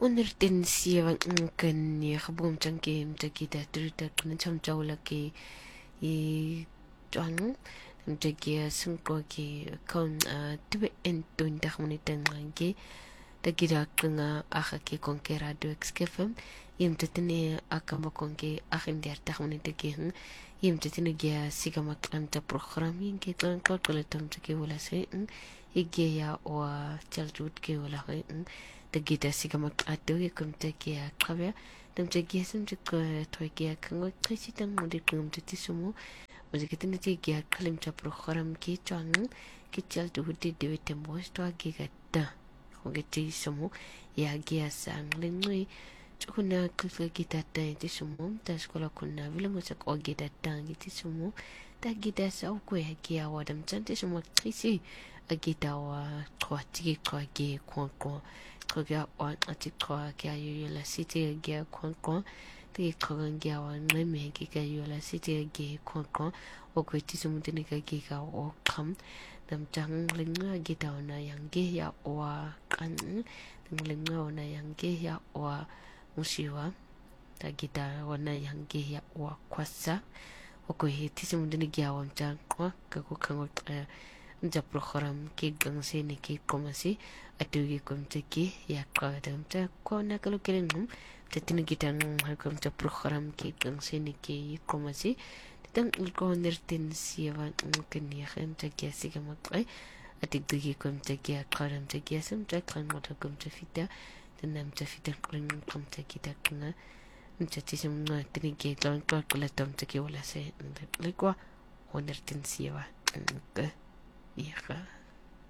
Onertin siya kan ni kabum changke mtakita trita kan chamchaula ke I chang mtakia sungko ke kon tibe entun takmunitan ngange tagira kanga aka ke konke radio xkefem yim tatene akama konke akin der takmunita ke yim tatene gya sigama klamta program yin ke klan kalkulatam take wala se ige ya wa chaljut ke wala tagita sigama ato yakum take ya kavya tam take sum take toike ya kango trisitan mode kum tatisumu muzikatene take ya kalimta program ke chang ke chaltu huti dewete mosto agigata Ogeti sumo ya gia sang lingui kuna kita ta ti sumo ta sekolah kuna bila masak ogi datang ti sumo ta gita sa ko ya gia wadam cantik sumo trisi agita wa troati ko gi kon troga on ati ko gia yu la city gia kon ti ko gia wa ngeme gi ga yu la city gi kon ogeti sumo tini ga gi ga o kam nam chang linga gita na yang ge ya wa kan linga na yang ge ya wa musiwa ta gita wana yang ge ya wa kwasa oko hiti semudini gya wa chang kwa ka ko kango nja program ki gang se ni ki komasi atu gi kom ki ya ka dam ta ko na kalo kelengum tatini gita ngam kom ta program ki gang se ni ki komasi dan ko nertin siwa mungkin ya kan tagia siga makai atik dugi kom tagia karam tagia sam tak kan mota kom tafita dan nam tafita kling kom tagia kena menjadi semua tini ke kawan kawan kulatam tagia wala se lekwa nertin siwa ke ya